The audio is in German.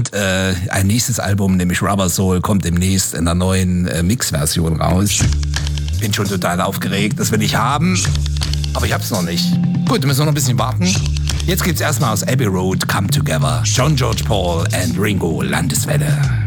Und ein nächstes Album, nämlich Rubber Soul, kommt demnächst in einer neuen Mix-Version raus. Bin schon total aufgeregt, das will ich haben. Aber ich hab's noch nicht. Gut, müssen wir noch ein bisschen warten. Jetzt gibt's erstmal aus Abbey Road Come Together. John George Paul and Ringo Landeswelle.